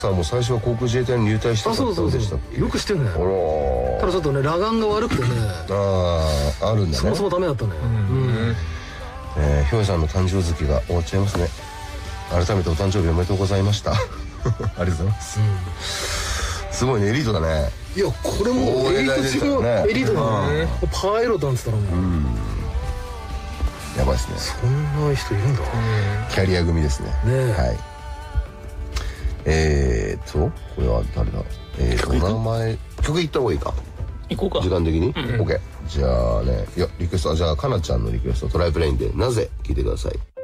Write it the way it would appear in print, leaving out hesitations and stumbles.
さんも最初は航空自衛隊に入隊してたそうそうそう。よくしてんね。ただちょっとね、裸眼が悪くてね。 あるんだね。 そもそもダメだったね。 ひょうさんの誕生月が終わっちゃいますね。改めてお誕生日おめでとうございました。ありがとうございます。すごいね、エリートだね。 いや、これもエリート中のエリートだね。パイロットなんつったらもう。 やばいですね。 そんな人いるんだ。 キャリア組ですね。はい。これは誰だ。名前曲言った方がいいか。 行こうか。 時間的に OK。じゃあね、いやリクエスト、じゃあかなちゃんのリクエストトライプレインでなぜ聞いてください。